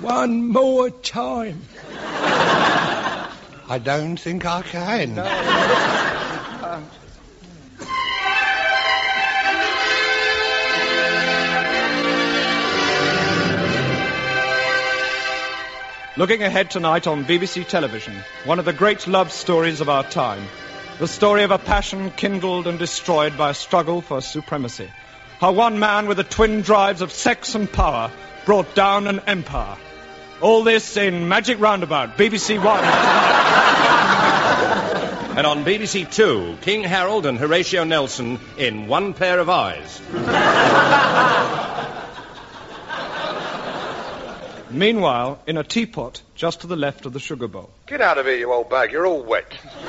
One more time. I don't think I can. No. Looking ahead tonight on BBC television, one of the great love stories of our time. The story of a passion kindled and destroyed by a struggle for supremacy. How one man with the twin drives of sex and power brought down an empire. All this in Magic Roundabout, BBC One. And on BBC Two, King Harold and Horatio Nelson in One Pair of Eyes. Meanwhile, in a teapot just to the left of the sugar bowl. Get out of here, you old bag. You're all wet.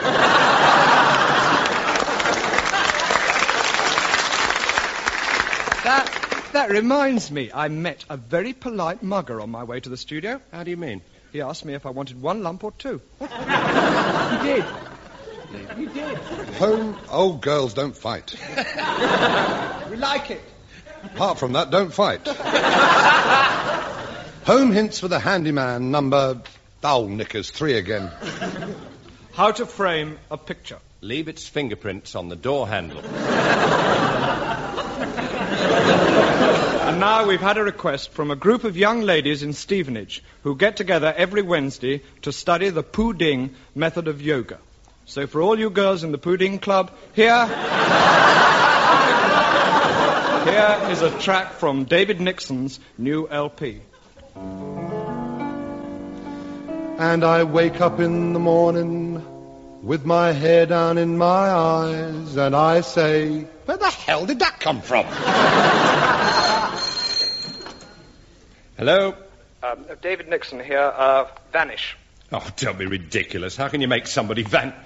That reminds me, I met a very polite mugger on my way to the studio. How do you mean? He asked me if I wanted one lump or two. He did. He did. Home, old girls don't fight. We like it. Apart from that, don't fight. Home hints for the handyman, number... Oh, knickers, 3 again. How to frame a picture. Leave its fingerprints on the door handle. And now we've had a request from a group of young ladies in Stevenage who get together every Wednesday to study the Puding method of yoga. So for all you girls in the Puding Club, here is a track from David Nixon's new LP. And I wake up in the morning with my hair down in my eyes, and I say, where the hell did that come from? Hello? David Nixon here, Vanish. Oh, don't be ridiculous. How can you make somebody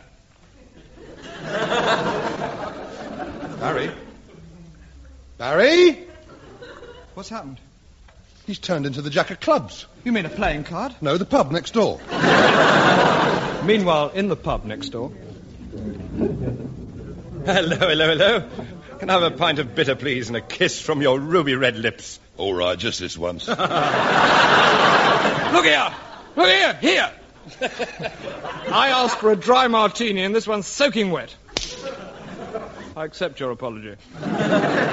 Barry? Barry? What's happened? He's turned into the Jack of Clubs. You mean a playing card? No, the pub next door. Meanwhile, in the pub next door. Hello. Can I have a pint of bitter, please, and a kiss from your ruby red lips? All right, just this once. Look here. Here. I asked for a dry martini and this one's soaking wet. I accept your apology.